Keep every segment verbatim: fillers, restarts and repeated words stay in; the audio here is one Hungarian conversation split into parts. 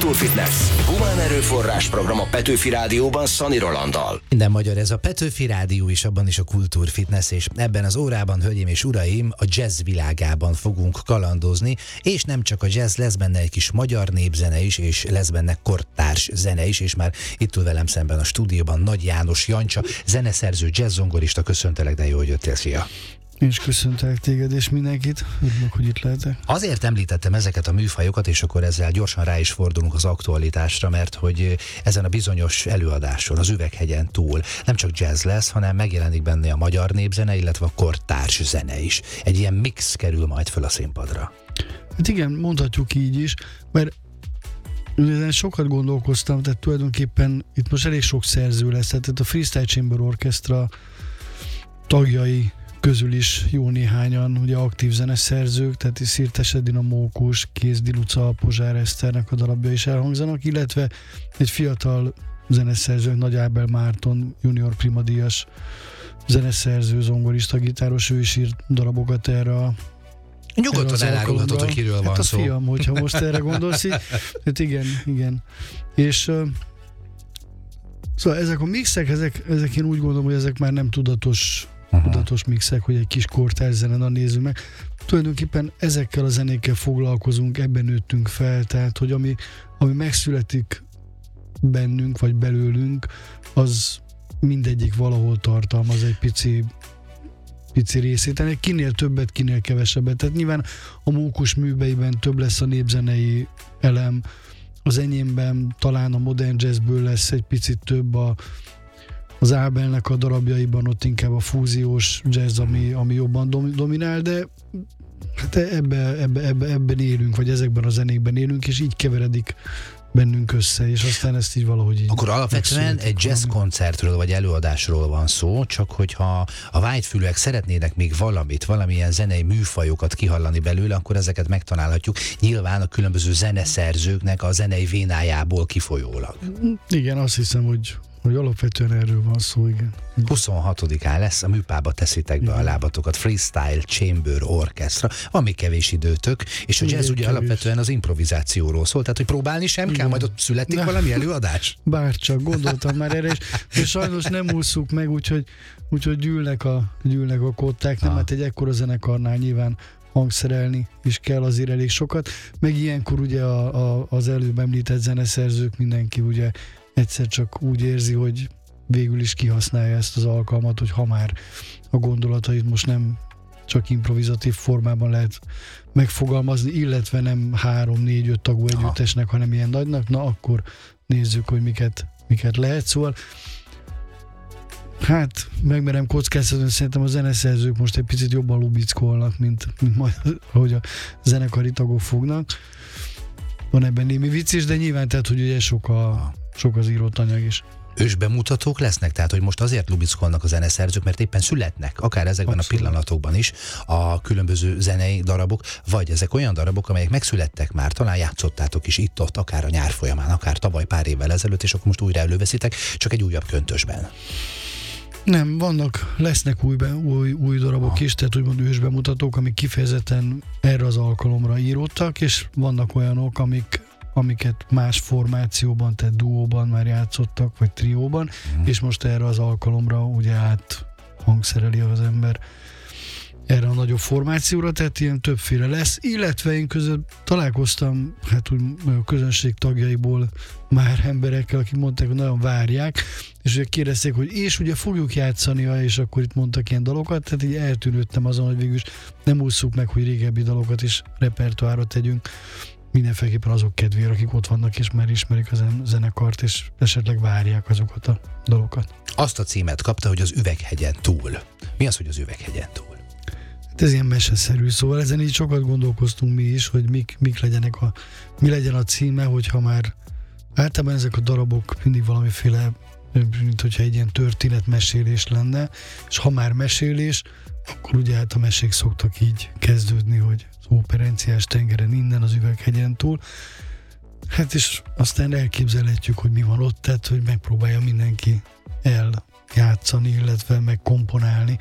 Kultúrfitness. Humán erőforrás program a Petőfi Rádióban Szani Rolanddal. Minden magyar, ez a Petőfi Rádió is, abban is a Kultúrfitness, és ebben az órában, hölgyeim és uraim, a jazz világában fogunk kalandozni, és nem csak a jazz, lesz benne egy kis magyar népzene is, és lesz benne kortárs zene is, és már itt ül velem szemben a stúdióban Nagy János Jancsa, zeneszerző, jazzzongorista. Köszöntelek, de jó, hogy jöttél, szia! Én is köszöntelek téged és mindenkit, örülök, hogy itt lehetek. Azért említettem ezeket a műfajokat, és akkor ezzel gyorsan rá is fordulunk az aktualitásra, mert hogy ezen a bizonyos előadáson, az Üveghegyen túl nem csak jazz lesz, hanem megjelenik benne a magyar népzene, illetve a kortárs zene is. Egy ilyen mix kerül majd föl a színpadra. Hát igen, mondhatjuk így is, mert ezen sokat gondolkoztam, tehát tulajdonképpen itt most elég sok szerző lesz, tehát a Freestyle Chamber Orchestra tagjai közül is jó néhányan ugye aktív zeneszerzők, tehát is Szirtes Edina Mókus, Kézdi Luca, Pozsár Eszternek a darabja is elhangzanak, illetve egy fiatal zeneszerző, Nagy Ábel Márton, junior primadíjas zeneszerző, zongorista, gitáros, ő is írt darabokat erre a Nyugodtan elárulhatod, hogy kiről van hát a szó. fiam, hogyha most erre gondolsz így. Hát igen, igen. És uh, szóval ezek a mixek, ezek, ezek én úgy gondolom, hogy ezek már nem tudatos uh-huh. tudatos mixek, hogy egy kis kortárs zene, nézzük meg. Tulajdonképpen ezekkel a zenékkel foglalkozunk, ebben nőttünk fel, tehát hogy ami, ami megszületik bennünk, vagy belőlünk, az mindegyik valahol tartalmaz egy pici pici részét, kinél többet, kinél kevesebbet. Tehát nyilván a Mókus műveiben több lesz a népzenei elem, az enyémben talán a modern jazzből lesz egy picit több, a, az Ábelnek a darabjaiban ott inkább a fúziós jazz, ami, ami jobban dom, dominál, de hát ebbe, ebbe, ebbe, ebben élünk, vagy ezekben a zenékben élünk, és így keveredik bennünk össze, és aztán ezt így valahogy így... Akkor alapvetően egy jazz koncertről vagy előadásról van szó, csak hogyha a vágyfülűek szeretnének még valamit, valamilyen zenei műfajokat kihallani belőle, akkor ezeket megtalálhatjuk. Nyilván a különböző zeneszerzőknek a zenei vénájából kifolyólag. Igen, azt hiszem, hogy hogy alapvetően erről van szó, igen. huszonhatodikán lesz, a műpába teszitek be a lábatokat, Freestyle Chamber Orchestra, van még kevés időtök, és a jazz ugye kevés. Alapvetően az improvizációról szól, tehát hogy próbálni sem igen. kell, majd ott születik ne. valami előadás? Bárcsak, gondoltam már erre, és, és sajnos nem ússzuk meg, úgyhogy, úgyhogy gyűlnek a, gyűlnek a kották, nem, hát egy ekkora zenekarnál nyilván hangszerelni is kell azért elég sokat, meg ilyenkor ugye a, a, az előbb említett zeneszerzők, mindenki ugye egyszer csak úgy érzi, hogy végül is kihasználja ezt az alkalmat, hogy ha már a gondolatait most nem csak improvizatív formában lehet megfogalmazni, illetve nem három, négy, öt tagú együttesnek, hanem ilyen nagynak, na akkor nézzük, hogy miket, miket lehet. Szóval hát megmerem kockáztatni, szerintem a zeneszerzők most egy picit jobban lubickolnak, mint, mint majd, ahogy a zenekari tagok fognak. Van ebben némi vicc is, de nyilván tehát, hogy ugye sok, a, sok az írott anyag is. Ősbemutatók lesznek? Tehát, hogy most azért lubickolnak a zeneszerzők, mert éppen születnek, akár ezekben Abszolút. a pillanatokban is a különböző zenei darabok, vagy ezek olyan darabok, amelyek megszülettek már, talán játszottátok is itt-ott, akár a nyár folyamán, akár tavaly pár évvel ezelőtt, és akkor most újra előveszitek, csak egy újabb köntösben. Nem, vannak, lesznek új, be, új, új darabok ah. is, tehát úgymond ősbemutatók, amik kifejezetten erre az alkalomra íródtak, és vannak olyanok, amik, amiket más formációban, tehát duóban már játszottak, vagy trióban, mm. és most erre az alkalomra ugye át hangszereli az ember erre a nagyobb formációra, tehát ilyen többféle lesz, illetve én között találkoztam, hát úgy a közönség tagjaiból már emberekkel, akik mondták, hogy nagyon várják, és ugye kérdezték, hogy és ugye fogjuk játszani, és akkor itt mondtak ilyen dalokat, tehát így eltűnődtem azon, hogy végülis nem ússzuk meg, hogy régebbi dalokat is repertoárra tegyünk, mindenféleképpen azok kedvére, akik ott vannak, és már ismerik a zenekart, és esetleg várják azokat a dalokat. Azt a címet kapta, hogy az Üveghegyen túl. Mi az, hogy az Üveghegyen túl? Hát ez ilyen meseszerű, szóval ezen így sokat gondolkoztunk mi is, hogy mik, mik legyenek a, mi legyen a címe, hogyha már általában ezek a darabok mindig valamiféle, mint hogyha egy ilyen történetmesélés lenne, és ha már mesélés, akkor ugye hát a mesék szoktak így kezdődni, hogy az Óperenciás tengeren innen, az Üveghegyen túl. Hát és aztán elképzelhetjük, hogy mi van ott, tehát hogy megpróbálja mindenki eljátszani, illetve megkomponálni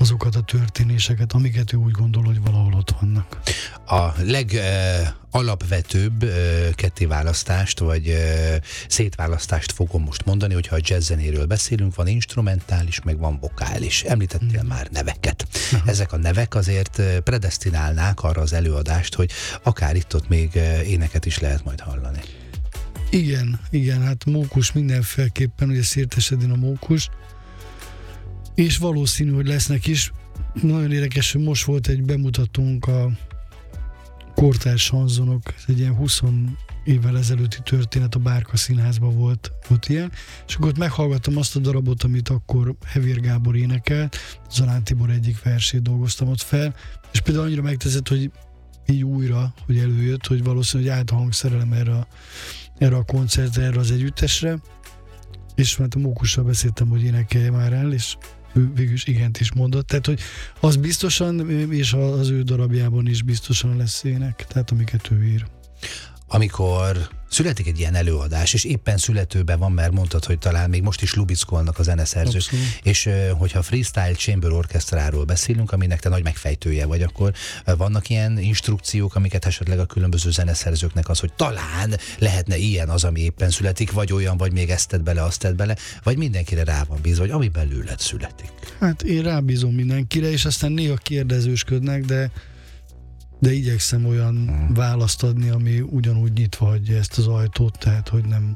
azokat a történéseket, amiket ő úgy gondol, hogy valahol ott vannak. A legalapvetőbb kettéválasztást, vagy ö, szétválasztást fogom most mondani, hogyha a jazzzenéről beszélünk, van instrumentális, meg van vokális. Említettél mm. már neveket. Aha. Ezek a nevek azért predesztinálnák arra az előadást, hogy akár itt-ott még éneket is lehet majd hallani. Igen, igen, hát mókus mindenféleképpen, ugye Szirtes Edina mókus, és valószínű, hogy lesznek is. Nagyon érdekes, hogy most volt egy bemutatónk a Kortárs Sanzonok, ez egy ilyen húsz évvel ezelőtti történet, a Bárka Színházban volt, volt ilyen, és akkor ott meghallgattam azt a darabot, amit akkor Hevér Gábor énekelt, Zalán Tibor egyik versét dolgoztam ott fel, és például annyira megtetszett, hogy így újra, hogy előjött, hogy valószínűleg állt a hangszerelem erre a, erre a koncertre, erre az együttesre, és mert a mókussal beszéltem, hogy énekelje már el, és ő végülis igent is mondott, tehát hogy az biztosan, és az ő darabjában is biztosan lesz ének, tehát amiket ő ír. Amikor születik egy ilyen előadás, és éppen születőben van, mert mondtad, hogy talán még most is lubickolnak a zeneszerzők, abszolút. És hogyha Freestyle Chamber Orchestráról beszélünk, aminek te nagy megfejtője vagy, akkor vannak ilyen instrukciók, amiket esetleg a különböző zeneszerzőknek az, hogy talán lehetne ilyen az, ami éppen születik, vagy olyan, vagy még ezt tedd bele, azt tedd bele, vagy mindenkire rá van bízva, vagy ami belőled születik. Hát én rábízom mindenkire, és aztán néha kérdezősködnek, de de igyekszem olyan hmm. választ adni, ami ugyanúgy nyitva hagyja ezt az ajtót, tehát hogy nem...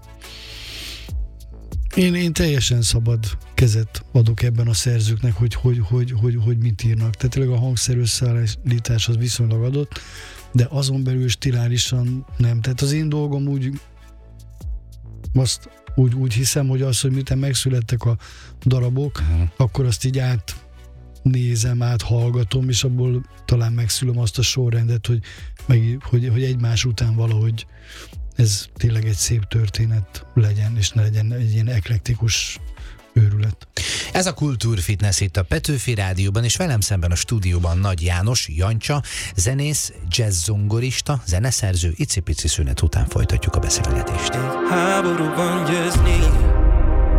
Én, én teljesen szabad kezet adok ebben a szerzőknek, hogy, hogy, hogy, hogy, hogy mit írnak. Tehát tényleg a hangszer összeállítás az viszonylag adott, de azon belül stilárisan nem. Tehát az én dolgom úgy, azt úgy, úgy hiszem, hogy az, hogy miután megszülettek a darabok, hmm. akkor azt így át nézem, át hallgatom, és abból talán megszülöm azt a sorrendet, hogy, meg, hogy, hogy egymás után valahogy ez tényleg egy szép történet legyen, és ne legyen egy ilyen eklektikus őrület. Ez a Kultúrfitness itt a Petőfi Rádióban, és velem szemben a stúdióban Nagy János, Jancsa, zenész, jazz-zongorista, zeneszerző. Icipici szünet után folytatjuk a beszélgetést. Háborúban győzni